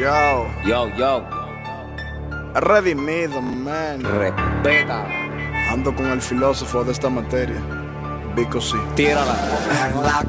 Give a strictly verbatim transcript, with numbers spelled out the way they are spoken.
Yo, Yo, yo, redimido, man. respeta, Ando con el filósofo de esta materia, Vico sí. tírala. En la